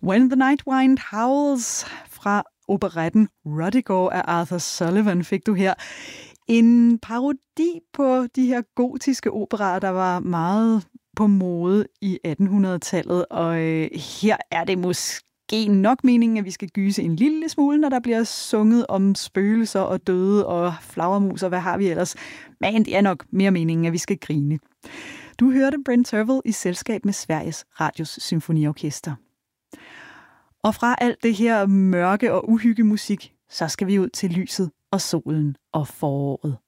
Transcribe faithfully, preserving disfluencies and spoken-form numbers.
When the Night Wind Howls fra operetten Rodrigo af Arthur Sullivan fik du her. En parodi på de her gotiske operaer, der var meget på mode i attenhundredetallet, og øh, her er det måske nok meningen, at vi skal gyse en lille smule, når der bliver sunget om spøgelser og døde og flagermus og hvad har vi ellers. Men det er nok mere meningen, at vi skal grine. Du hørte Brent Tervel i selskab med Sveriges Radios Symfoniorkester. Og fra alt det her mørke og uhyggemusik, så skal vi ud til lyset og solen og foråret.